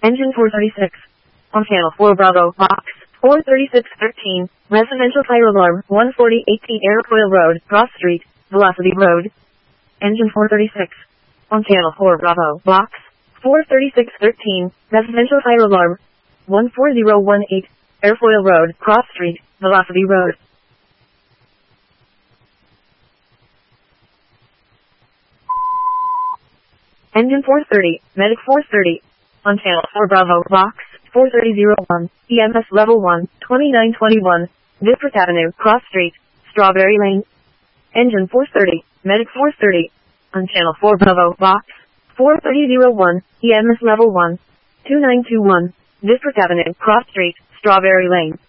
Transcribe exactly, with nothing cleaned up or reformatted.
Engine four thirty-six. On channel four Bravo, box four thirty-six thirteen, residential fire alarm, one forty eighteen Airfoil Road, Cross Street, Velocity Road. Engine four thirty-six. On channel four Bravo, box four thirty-six thirteen, residential fire alarm, one four zero one eight, Airfoil Road, Cross Street, Velocity Road. Engine four thirty, Medic four thirty. On channel four Bravo, box four thirty oh one, E M S level one, twenty-nine twenty-one, District Avenue, Cross Street, Strawberry Lane. Engine four thirty, Medic four thirty. On channel four Bravo, box four thirty oh one, E M S level one, two nine two one, District Avenue, Cross Street, Strawberry Lane.